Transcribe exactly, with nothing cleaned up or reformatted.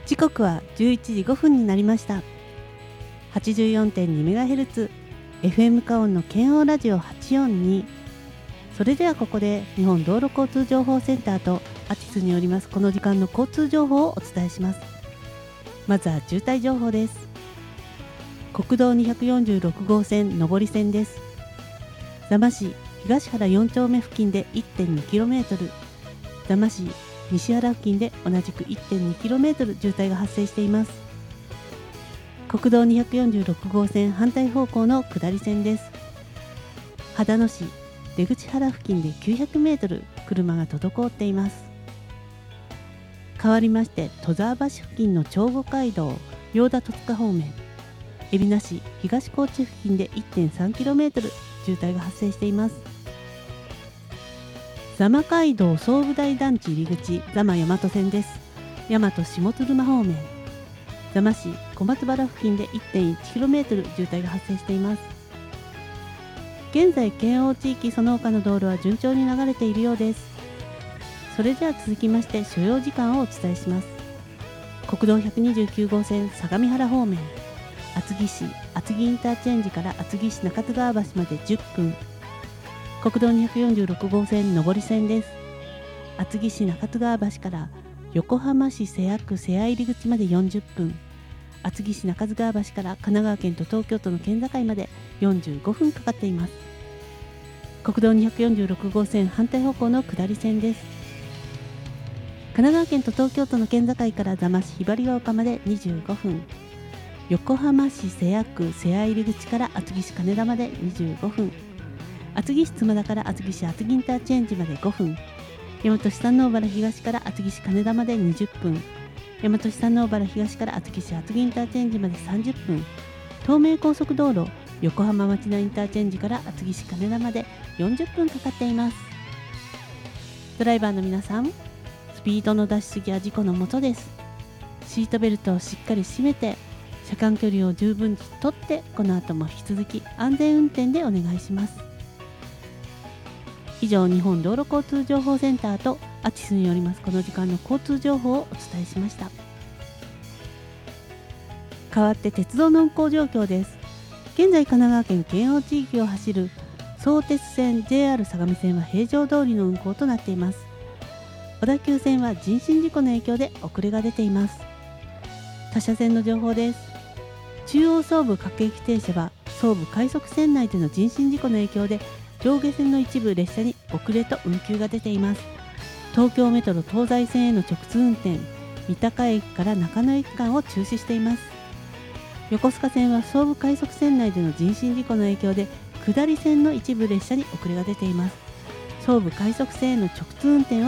時刻はじゅういちじごふんになりました。 はちじゅうよんてんにメガヘルツ エフエム カオンの検温ラジオはちよんに。それではここで日本道路交通情報センターとアティスによりますこの時間の交通情報をお伝えします。まずは渋滞情報です。国道にひゃくよんじゅうろくごうせん上り線です。座間市東原よん丁目付近で いってんにキロメートル、 座間市西原付近で同じく いってんにキロメートル 渋滞が発生しています。国道にひゃくよんじゅうろくごうせん反対方向の下り線です。秦野市出口原付近で きゅうひゃくメートル 車が滞っています。変わりまして戸沢橋付近の長後街道用田戸塚方面、海老名市東高知付近で いってんさんキロメートル 渋滞が発生しています。座間街道総武台団地入り口座間大和線です。大和下鶴間方面、座間市小松原付近で いってんいちキロメートル 渋滞が発生しています。現在県央地域その他の道路は順調に流れているようです。それでは続きまして所要時間をお伝えします。国道ひゃくにじゅうきゅうごうせん相模原方面、厚木市厚木インターチェンジから厚木市中津川橋までじゅっぷん。国道にひゃくよんじゅうろくごうせん上り線です。厚木市中津川橋から横浜市瀬谷区瀬谷入口までよんじゅっぷん、厚木市中津川橋から神奈川県と東京都の県境までよんじゅうごふんかかっています。国道にひゃくよんじゅうろくごうせん反対方向の下り線です。神奈川県と東京都の県境から座間市ひばりが丘までにじゅうごふん、横浜市瀬谷区瀬谷入口から厚木市金田までにじゅうごふん、厚木市妻田から厚木市厚木インターチェンジまでごふん、大和市山王原東から厚木市金田までにじゅっぷん、大和市山王原東から厚木市厚木インターチェンジまでさんじゅっぷん、東名高速道路横浜町田インターチェンジから厚木市金田までよんじゅっぷんかかっています。ドライバーの皆さん、スピードの出しすぎは事故のもとです。シートベルトをしっかり締めて車間距離を十分にとって、この後も引き続き安全運転でお願いします。以上、日本道路交通情報センターとアティスによりますこの時間の交通情報をお伝えしました。代わって鉄道の運行状況です。現在神奈川県県央地域を走る相鉄線 ジェイアール 相模線は平常通りの運行となっています。小田急線は人身事故の影響で遅れが出ています。他社線の情報です。中央総武各駅停車は総武快速線内での人身事故の影響で上下線の一部列車に遅れと運休が出ています。東京メトロ東西線への直通運転、三鷹駅から中野駅間を中止しています。横須賀線は総武快速線内での人身事故の影響で下り線の一部列車に遅れが出ています。総武快速線への直通運転を